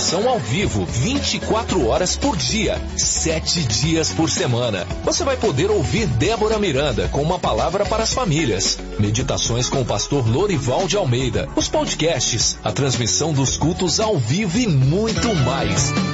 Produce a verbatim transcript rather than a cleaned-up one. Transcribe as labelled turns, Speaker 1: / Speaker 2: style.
Speaker 1: meditação ao vivo, vinte e quatro horas por dia, sete dias por semana. Você vai poder ouvir Débora Miranda com uma palavra para as famílias, meditações com o pastor Lorival de Almeida, os podcasts, a transmissão dos cultos ao vivo e muito mais.